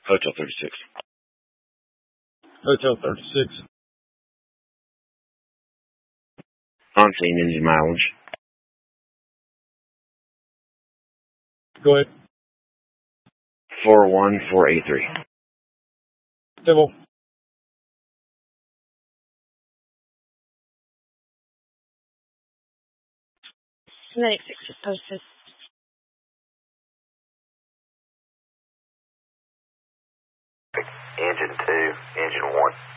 Hotel 36. Hotel 36. On scene engine mileage. Go ahead. 41483. Civil. Kinetic 6 is posted. Engine 2, engine 1.